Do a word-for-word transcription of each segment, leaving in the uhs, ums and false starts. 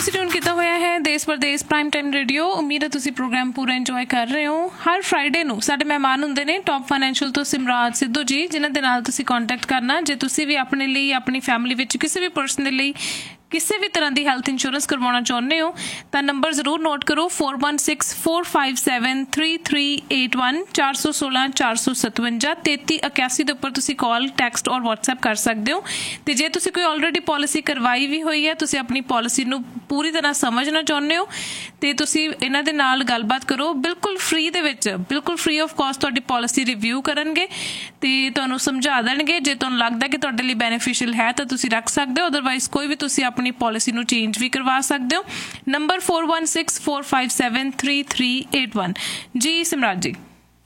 ਤੁਸੀਂ ਟਿਊਨ ਕੀਤਾ ਹੋਇਆ ਹੈ ਦੇਸ਼ ਪ੍ਰਦੇਸ਼ ਪ੍ਰਾਈਮ ਟਾਈਮ ਰੇਡੀਓ। ਉਮੀਦ ਹੈ ਤੁਸੀਂ ਪ੍ਰੋਗਰਾਮ ਪੂਰਾ ਇੰਜੋਏ ਕਰ ਰਹੇ ਹੋ। ਹਰ ਫਰਾਈਡੇ ਨੂੰ ਸਾਡੇ ਮਹਿਮਾਨ ਹੁੰਦੇ ਨੇ ਟੌਪ ਫਾਈਨੈਂਸ਼ੀਅਲ ਤੋਂ ਸਿਮਰਾਜ ਸਿੱਧੂ ਜੀ, ਜਿਨ੍ਹਾਂ ਦੇ ਨਾਲ ਤੁਸੀਂ ਕੰਟੈਕਟ ਕਰਨਾ ਜੇ ਤੁਸੀਂ ਵੀ ਆਪਣੇ ਲਈ, ਆਪਣੀ ਫੈਮਿਲੀ ਵਿੱਚ ਕਿਸੇ ਵੀ ਪਰਸਨ ਦੇ ਲਈ ਕਿਸੇ ਵੀ ਤਰ੍ਹਾਂ ਦੀ ਹੈਲਥ ਇੰਸ਼ੋਰੈਂਸ ਕਰਵਾਉਣਾ ਚਾਹੁੰਦੇ ਹੋ ਤਾਂ ਨੰਬਰ ਜ਼ਰੂਰ ਨੋਟ ਕਰੋ four one six four five seven three three eight one ਚਾਰ ਸੌ ਸੋਲਾਂ ਚਾਰ ਸੌ ਸਤਵੰਜਾ ਤੇਤੀ ਇਕਾਸੀ ਦੇ ਉੱਪਰ ਤੁਸੀਂ ਕਾਲ, ਟੈਕਸਟ ਔਰ ਵਟਸਐਪ ਕਰ ਸਕਦੇ ਹੋ। ਅਤੇ ਜੇ ਤੁਸੀਂ ਕੋਈ ਆਲਰੇਡੀ ਪੋਲਿਸੀ ਕਰਵਾਈ ਵੀ ਹੋਈ ਹੈ, ਤੁਸੀਂ ਆਪਣੀ ਪੋਲਿਸੀ ਨੂੰ ਪੂਰੀ ਤਰ੍ਹਾਂ ਸਮਝਣਾ ਚਾਹੁੰਦੇ ਹੋ ਅਤੇ ਤੁਸੀਂ ਇਹਨਾਂ ਦੇ ਨਾਲ ਗੱਲਬਾਤ ਕਰੋ। ਬਿਲਕੁਲ ਫ੍ਰੀ ਦੇ ਵਿੱਚ, ਬਿਲਕੁਲ ਫ੍ਰੀ ਆਫ ਕਾਸਟ ਤੁਹਾਡੀ ਪੋਲਿਸੀ ਰਿਵਿਊ ਕਰਨਗੇ ਅਤੇ ਤੁਹਾਨੂੰ ਸਮਝਾ ਦੇਣਗੇ। ਜੇ ਤੁਹਾਨੂੰ ਲੱਗਦਾ ਕਿ ਤੁਹਾਡੇ ਲਈ ਬੈਨੀਫੀਸ਼ੀਅਲ ਹੈ ਤਾਂ ਤੁਸੀਂ ਰੱਖ ਸਕਦੇ ਹੋ, ਅਦਰਵਾਈਜ਼ ਕੋਈ ਵੀ ਤੁਸੀਂ ਆਪਣੀ ਪੋਲਿਸੀ ਨੂੰ ਚੇਂਜ ਵੀ ਕਰਵਾ ਸਕਦੇ ਹੋ। Number four one six four five seven three three eight one. ਜੀ ਸਿਮਰਾਜ ਜੀ।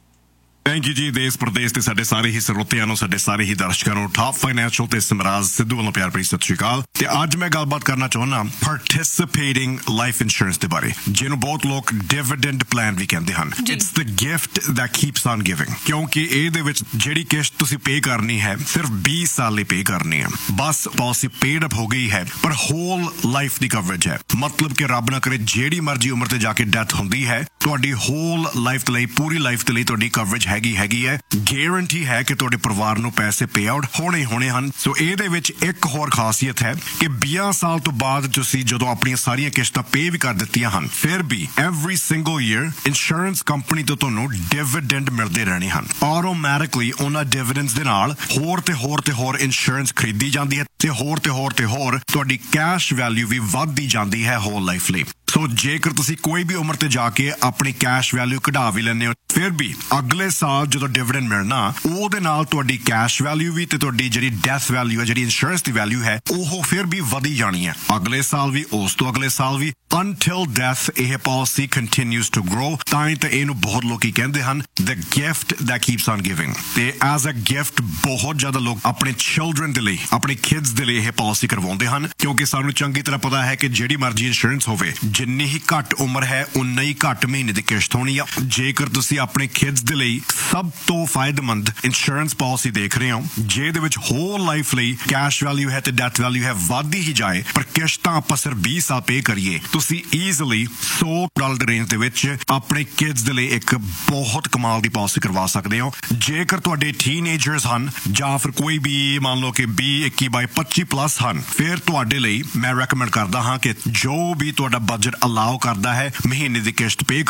ਥੈਂਕ ਯੂ ਜੀ। ਦੇਸ਼ ਪ੍ਰਦੇਸ਼ ਤੇ ਸਾਡੇ ਸਾਰੇ ਹੀ ਸਰੋਤਿਆਂ ਨੂੰ, ਸਾਡੇ ਸਾਰੇ ਹੀ ਦਰਸ਼ਕਾਂ ਨੂੰ ਟਾਪ ਫਾਈਨੈਂਸ਼ੀਅਲ ਤੇ ਸਿਮਰਾਜ ਸਿੱਧੂ ਵੱਲੋਂ ਪਿਆਰ ਭਰੀ ਸਤਿ ਸ਼੍ਰੀ ਅਕਾਲ। ਤੇ ਅੱਜ ਮੈਂ ਗੱਲਬਾਤ ਕਰਨਾ ਚਾਹੁੰਦਾ ਪਾਰਟਿਸਿਪੇਟਿੰਗ ਲਾਈਫ ਇੰਸ਼ੋਰੈਂਸ ਦੇ ਬਾਰੇ, ਜਿਹਨੂੰ ਬਹੁਤ ਲੋਕ ਡਿਵੀਡੈਂਡ ਪਲਾਨ ਵੀ ਕਹਿੰਦੇ ਹਨ। It's the gift that keeps on giving, ਕਿਉਂਕਿ ਇਹਦੇ ਵਿੱਚ ਜਿਹੜੀ ਕਿਸ਼ਤ ਤੁਸੀਂ ਪੇ ਕਰਨੀ ਹੈ ਸਿਰਫ ਵੀਹ ਸਾਲ ਲਈ ਪੇ ਕਰਨੀ ਹੈ। ਬਸ ਪਾਲਿਸੀ ਪੇਡ ਅਪ ਹੋ ਗਈ ਹੈ, ਪਰ ਹੋਲ ਲਾਈਫ ਦੀ ਕਵਰੇਜ ਹੈ। ਮਤਲਬ ਕਿ ਰੱਬ ਨਾ ਕਰੇ ਜਿਹੜੀ ਮਰਜ਼ੀ ਉਮਰ ਤੇ ਜਾ ਕੇ ਡੈਥ ਹੁੰਦੀ ਹੈ, ਤੁਹਾਡੀ ਹੋਲ ਲਾਈਫ ਦੇ ਲਈ, ਪੂਰੀ ਲਾਈਫ ਦੇ ਲਈ ਤੁਹਾਡੀ ਕਵਰੇਜ ਹੈਗੀ ਹੈਗੀ ਹੈ। ਗਾਰੰਟੀ ਹੈ ਕਿ ਤੁਹਾਡੇ ਪਰਿਵਾਰ ਨੂੰ ਪੈਸੇ ਪੇ ਆਊਟ ਹੋਣੇ ਹੋਣੇ ਹਨ। ਸੋ ਇਹਦੇ ਵਿੱਚ ਇੱਕ ਹੋਰ ਖਾਸੀਅਤ ਹੈ ਕਿ ਵੀਹ ਸਾਲ ਤੋਂ ਬਾਅਦ ਤੁਸੀਂ ਜਦੋਂ ਆਪਣੀਆਂ ਸਾਰੀਆਂ ਕਿਸ਼ਤਾਂ ਪੇ ਵੀ ਕਰ ਦਿੱਤੀਆਂ ਹਨ, ਫਿਰ ਵੀ every single year insurance company ਤੋਂ ਤੁਹਾਨੂੰ ਡਿਵੀਡੈਂਡ ਮਿਲਦੇ ਰਹਿਣੇ ਹਨ। ਆਟੋਮੈਟਿਕਲੀ ਉਹਨਾਂ ਡਿਵੀਡੈਂਡਸ ਦੇ ਨਾਲ ਹੋਰ ਤੇ ਹੋਰ ਤੇ ਹੋਰ ਇੰਸ਼ੋਰੈਂਸ ਖਰੀਦੀ ਜਾਂਦੀ ਹੈ ਤੇ ਹੋਰ ਤੇ ਹੋਰ ਤੇ ਹੋਰ ਤੁਹਾਡੀ ਕੈਸ਼ ਵੈਲਿਊ ਵੀ ਵੱਧਦੀ ਜਾਂਦੀ ਹੈ ਹੋਲ ਲਾਈਫ ਲਈ। ਸੋ ਜੇਕਰ ਤੁਸੀਂ ਕੋਈ ਵੀ ਉਮਰ ਤੇ ਜਾ ਕੇ ਆਪਣੀ ਕੈਸ਼ ਵੈਲਿਊ ਕਢਾ ਵੀ ਲੈਂਦੇ ਹੋ, ਫਿਰ ਵੀ ਅਗਲੇ ਸਾਲ ਜਦੋਂ ਡਿਵੀਡੈਂਡ ਮਿਲਣਾ, ਉਹਦੇ ਨਾਲ ਤੁਹਾਡੀ ਕੈਸ਼ ਵੈਲਿਊ ਵੀ ਤੇ ਤੁਹਾਡੀ ਜਿਹੜੀ ਡੈਥ ਵੈਲਿਊ ਹੈ, ਜਿਹੜੀ ਇੰਸ਼ੋਰੈਂਸ ਦੀ ਵੈਲਿਊ ਹੈ, ਉਹ ਫਿਰ ਵੀ ਵਧੀ ਜਾਣੀ ਹੈ। ਅਗਲੇ ਸਾਲ ਵੀ, ਉਸ ਤੋਂ ਅਗਲੇ ਸਾਲ ਵੀ, until death ਇਹ ਪਾਲਿਸੀ continues to grow। ਤਾਂ ਹੀ ਤਾਂ ਇਹਨੂੰ ਬਹੁਤ ਲੋਕੀ ਕਹਿੰਦੇ ਹਨ the gift that keeps on giving। ਤੇ as a gift ਬਹੁਤ ਜ਼ਿਆਦਾ ਲੋਕ ਆਪਣੇ children ਦੇ ਲਈ, ਆਪਣੇ kids ਦੇ ਲਈ ਇਹ ਪਾਲਿਸੀ ਕਰਵਾਉਂਦੇ ਹਨ, ਕਿਉਂਕਿ ਸਾਨੂੰ ਚੰਗੀ ਤਰ੍ਹਾਂ ਪਤਾ ਹੈ ਕਿ ਜਿਹੜੀ ਮਰਜ਼ੀ ਇੰਸ਼ੋਰੈਂਸ ਹੋਵੇ, ਜਿੰਨੀ ਹੀ ਘੱਟ ਉਮਰ ਹੈ ਉਨਾ ਹੀ ਘੱਟ ਮਹੀਨੇ ਦੀ ਕਿਸ਼ਤ ਹੋਣੀ ਆ। ਜੇਕਰ ਤੁਸੀਂ ਆਪਣੇ ਕਿਡਸ ਦੇ ਲਈ ਸਭ ਤੋਂ ਫਾਇਦੇਮੰਦ ਇੰਸ਼ੋਰੈਂਸ ਪਾਲਿਸੀ ਦੇਖ ਰਹੇ ਹੋ, ਜਿਹਦੇ ਵਿੱਚ ਹੋਲ ਲਾਈਫ ਲਈ ਕੈਸ਼ ਵੈਲਿਊ ਹੈ ਤੇ ਡੈਥ ਵੈਲਿਊ ਹੈ, ਵੱਧਦੀ ਹੀ ਜਾਏ, ਪਰ ਕਿਸ਼ਤਾਂ ਆਪਾਂ ਸਿਰਫ ਵੀਹ ਸਾਲ ਪੇ ਕਰੀਏ, ਤੁਸੀਂ ਈਜ਼ਲੀ ਸੌ ਡਾਲਰ ਦੇ ਰੇਂਜ ਦੇ ਵਿੱਚ ਆਪਣੇ ਕਿਡਸ ਦੇ ਲਈ ਇੱਕ ਬਹੁਤ ਕਮਾਲ ਦੀ ਪਾਲਿਸੀ ਕਰਵਾ ਸਕਦੇ ਹੋ। ਜੇਕਰ ਤੁਹਾਡੇ ਟੀਨੇਜਰਸ ਹਨ ਜਾਂ ਫਿਰ ਕੋਈ ਵੀ ਮੰਨ ਲਓ ਕਿ ਵੀਹ, ਇੱਕੀ, ਬਾਈ, ਪੱਚੀ ਪਲੱਸ ਹਨ, ਫਿਰ ਤੁਹਾਡੇ ਲਈ ਮੈਂ ਰეკਮੈਂਡ ਕਰਦਾ ਹਾਂ ਕਿ ਜੋ ਵੀ ਤੁਹਾਡਾ ਬਜਟ ਅਲਾਓ ਕਰਦਾ ਹੈ, ਮਹੀਨੇ ਦੀ ਕਿਸ਼ਤ ਪੇ